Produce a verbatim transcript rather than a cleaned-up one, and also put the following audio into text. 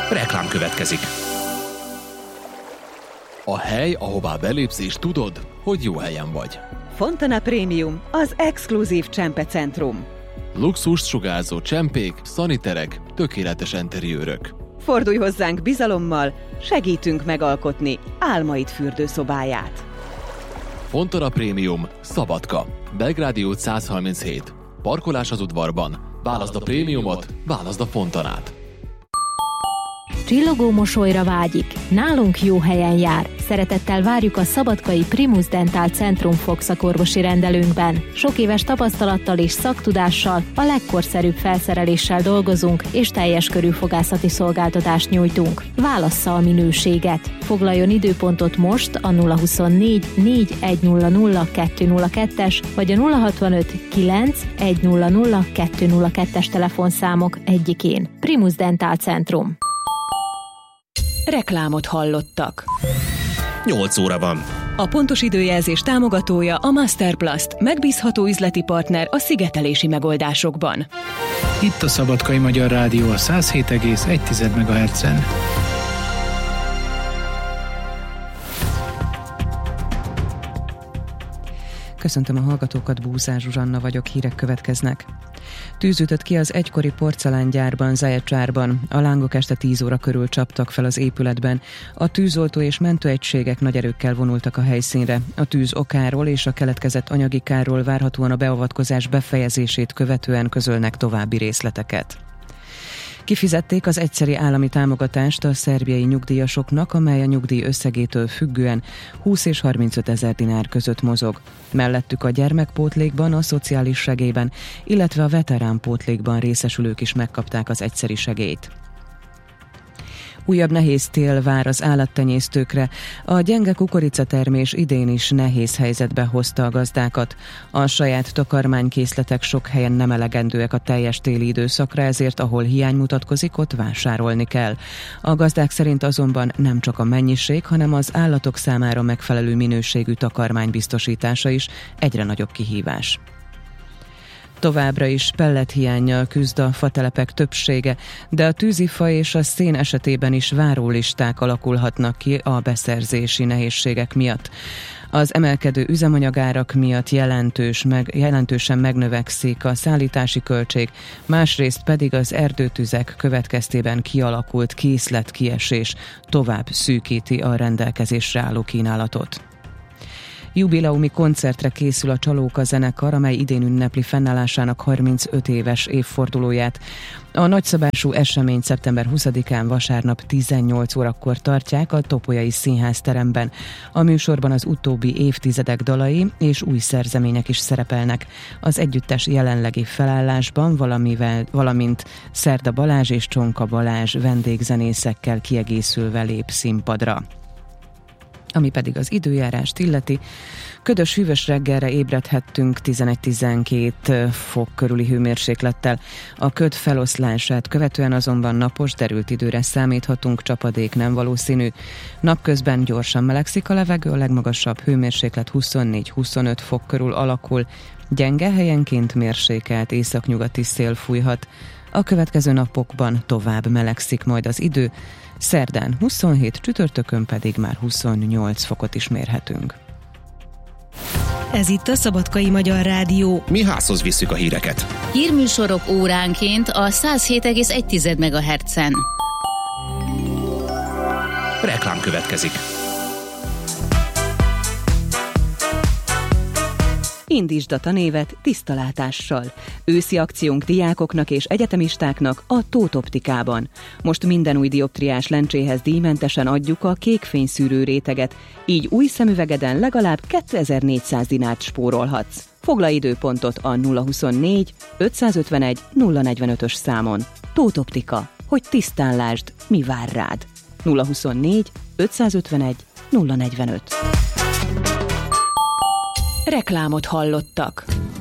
Reklám következik. A hely, ahová belépsz és tudod, hogy jó helyen vagy. Fontana Premium, az exkluzív csempecentrum. Luxus sugárzó csempék, szaniterek, tökéletes enteriőrök. Fordulj hozzánk bizalommal, segítünk megalkotni álmaid fürdőszobáját. Fontana Premium, Szabadka, Belgrádi út száz harminchét. Parkolás az udvarban. Válaszd a prémiumot, válaszd a Fontanát. Csillogó mosolyra vágyik. Nálunk jó helyen jár. Szeretettel várjuk a szabadkai Primus Dental Centrum fogszakorvosi rendelőnkben. Sok éves tapasztalattal és szaktudással, a legkorszerűbb felszereléssel dolgozunk, és teljes körű fogászati szolgáltatást nyújtunk. Válassza a minőséget. Foglaljon időpontot most a nulla huszonnégy négy egy nulla nulla kettő nulla kettes vagy a nulla hatvanöt kilenc egy nulla nulla kettő nulla kettes telefonszámok egyikén. Primus Dental Centrum. Reklámot hallottak. nyolc óra van. A pontos időjelzés támogatója a Masterplast, megbízható üzleti partner a szigetelési megoldásokban. Itt a Szabadkai Magyar Rádió a száz hét egész egy megahertzen. Köszöntöm a hallgatókat, Búzár Zsuzsanna vagyok, hírek következnek. Tűz ütött ki az egykori porcelángyárban, Zajecsárban. A lángok este tíz óra körül csaptak fel az épületben. A tűzoltó és mentőegységek nagy erőkkel vonultak a helyszínre. A tűz okáról és a keletkezett anyagi kárról várhatóan a beavatkozás befejezését követően közölnek további részleteket. Kifizették az egyszeri állami támogatást a szerbiai nyugdíjasoknak, amely a nyugdíj összegétől függően húsz és harmincöt ezer dinár között mozog. Mellettük a gyermekpótlékban, a szociális segélyben, illetve a veteránpótlékban részesülők is megkapták az egyszeri segélyt. Újabb nehéz tél vár az állattenyésztőkre. A gyenge kukoricatermés idén is nehéz helyzetbe hozta a gazdákat. A saját takarmánykészletek sok helyen nem elegendőek a teljes téli időszakra, ezért ahol hiány mutatkozik, ott vásárolni kell. A gazdák szerint azonban nem csak a mennyiség, hanem az állatok számára megfelelő minőségű takarmány biztosítása is egyre nagyobb kihívás. Továbbra is pellethiánnyal küzd a fatelepek többsége, de a tűzifa és a szén esetében is várólisták alakulhatnak ki a beszerzési nehézségek miatt. Az emelkedő üzemanyagárak miatt jelentős, meg, jelentősen megnövekszik a szállítási költség, másrészt pedig az erdőtüzek következtében kialakult készletkiesés tovább szűkíti a rendelkezésre álló kínálatot. Jubileumi koncertre készül a Csalóka zenekar, amely idén ünnepli fennállásának harmincöt éves évfordulóját. A nagyszabású eseményt szeptember huszadikán vasárnap tizennyolc órakor tartják a Topolyai Színház teremben. A műsorban az utóbbi évtizedek dalai és új szerzemények is szerepelnek. Az együttes jelenlegi felállásban, valamivel, valamint Szerda Balázs és Csonka Balázs vendégzenészekkel kiegészülve lép színpadra. Ami pedig az időjárást illeti, ködös hűvös reggelre ébredhettünk tizenegy-tizenkét fok körüli hőmérséklettel. A köd feloszlását követően azonban napos, derült időre számíthatunk, csapadék nem valószínű. Napközben gyorsan melegszik a levegő, a legmagasabb hőmérséklet huszonnégy-huszonöt fok körül alakul, gyenge helyenként mérsékelt északnyugati szél fújhat. A következő napokban tovább melegszik majd az idő, szerdán huszonhét, csütörtökön pedig már huszonnyolc fokot is mérhetünk. Ez itt a Szabadkai Magyar Rádió. Mi házhoz visszük a híreket. Hírműsorok óránként a száz hét egész egy megahertzen. Reklám következik. Indítsd a tanévet tiszta látással. Őszi akciónk diákoknak és egyetemistáknak a Tóth Optikában. Most minden új dioptriás lencséhez díjmentesen adjuk a kékfényszűrő réteget, így új szemüvegeden legalább kétezer-négyszáz dinárt spórolhatsz. Foglalj időpontot a nulla huszonnégy ötszázötvenegy nulla negyvenötös számon. Tóth Optika, hogy tisztán lásd, mi vár rád. nulla huszonnégy ötszázötvenegy nulla negyvenöt. Reklámot hallottak.